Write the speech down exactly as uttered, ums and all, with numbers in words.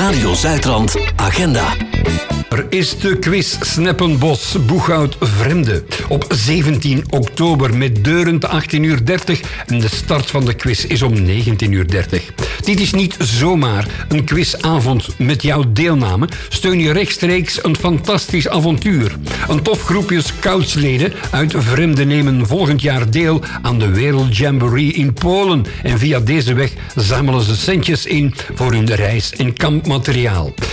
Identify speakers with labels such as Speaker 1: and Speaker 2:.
Speaker 1: Radio Zuidrand Agenda.
Speaker 2: Er is de quiz Sneppenbos Boeghout Vremde op zeventien oktober met deuren te achttien uur dertig en de start van de quiz is om negentien uur dertig. Dit is niet zomaar een quizavond met jouw deelname. Steun je rechtstreeks een fantastisch avontuur. Een tof groepje scoutsleden uit Vremde nemen volgend jaar deel aan de Wereldjamboree in Polen en via deze weg zamelen ze centjes in voor hun reis- en kampmateriaal.